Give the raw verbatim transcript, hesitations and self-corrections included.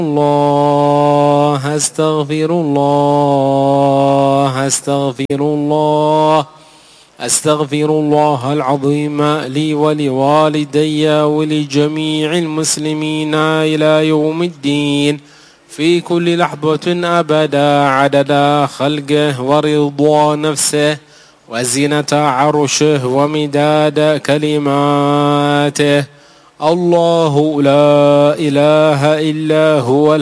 الله أستغفر الله أستغفر الله أستغفر الله العظيم لي ولوالدي ولجميع المسلمين إلى يوم الدين في كل لحظة أبدا عدد خلقه ورضا نفسه وزنة عرشه ومداد كلماته. الله لا إله إلا هو